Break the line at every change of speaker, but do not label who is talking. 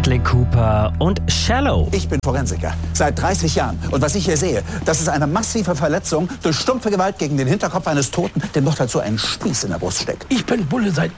Bradley Cooper und Shallow.
Ich bin Forensiker, seit 30 Jahren. Und was ich hier sehe, das ist eine massive Verletzung durch stumpfe Gewalt gegen den Hinterkopf eines Toten, dem noch dazu ein Spieß in der Brust steckt.
Ich bin Bulle seit